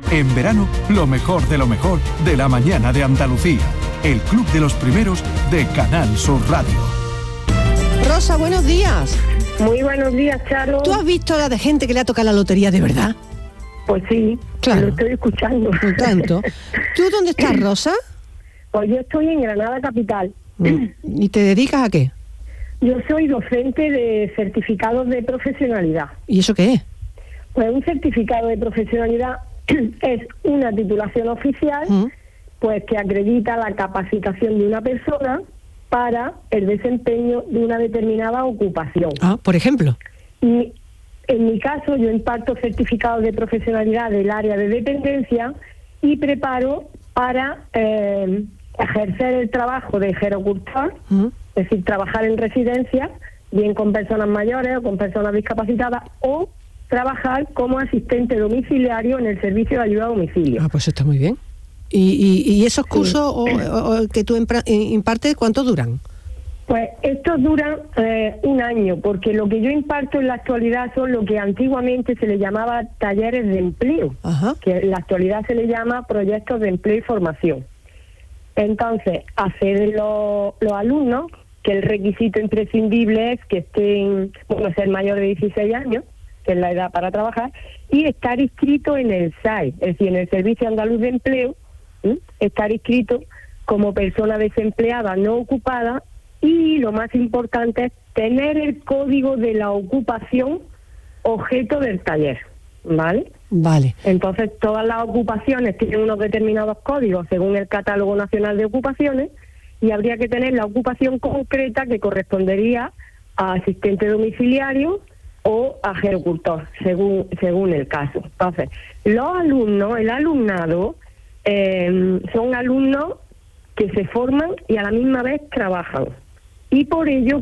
En verano, lo mejor de la mañana de Andalucía. El Club de los Primeros de Canal Sur Radio. Rosa, buenos días. Muy buenos días, Charo. ¿Tú has visto la de gente que le ha tocado la lotería de verdad? Pues sí, claro. Lo estoy escuchando. Por tanto, ¿tú dónde estás, Rosa? Pues yo estoy en Granada capital. ¿Y te dedicas a qué? Yo soy docente de certificados de profesionalidad. ¿Y eso qué es? Pues un certificado de profesionalidad es una titulación oficial pues que acredita la capacitación de una persona para el desempeño de una determinada ocupación. Por ejemplo. Y en mi caso, yo imparto certificados de profesionalidad del área de dependencia y preparo para ejercer el trabajo de gerocultor, es decir, trabajar en residencias, bien con personas mayores o con personas discapacitadas, o trabajar como asistente domiciliario en el servicio de ayuda a domicilio. Pues está muy bien. ¿Y esos cursos o que tú impartes, cuánto duran? Pues estos duran un año, porque lo que yo imparto en la actualidad son lo que antiguamente se le llamaba talleres de empleo, que en la actualidad se le llama proyectos de empleo y formación. Entonces, acceden los alumnos, que el requisito imprescindible es que estén, ser mayor de 16 años, que es la edad para trabajar, y estar inscrito en el SAE, es decir, en el Servicio Andaluz de Empleo, estar inscrito como persona desempleada no ocupada, y lo más importante es tener el código de la ocupación objeto del taller, ¿vale? Vale. Entonces, todas las ocupaciones tienen unos determinados códigos según el Catálogo Nacional de Ocupaciones, y habría que tener la ocupación concreta que correspondería a asistente domiciliario o a gerocultor, según el caso. Entonces, los alumnos, el alumnado, son alumnos que se forman y a la misma vez trabajan. Y por ello